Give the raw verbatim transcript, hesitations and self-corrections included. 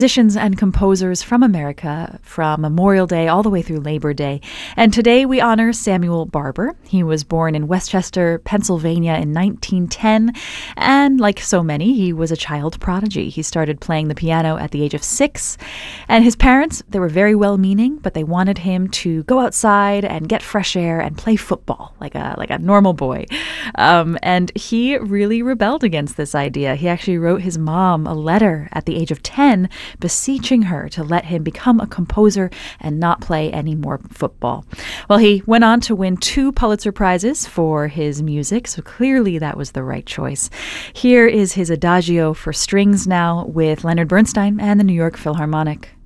musicians and composers from America from Memorial Day all the way through Labor Day. And today we honor Samuel Barber. He was born in Westchester, Pennsylvania in nineteen ten. And like so many, he was a child prodigy. He started playing the piano at the age of six. And his parents, they were very well-meaning, but they wanted him to go outside and get fresh air and play football like a like a normal boy. Um, and he really rebelled against this idea. He actually wrote his mom a letter at the age of ten beseeching her to let him become a composer and not play any more football. Well, he went on to win two Pulitzer Prizes for his music, so clearly that was the right choice. Here is his Adagio for strings now with Leonard Bernstein and the New York Philharmonic.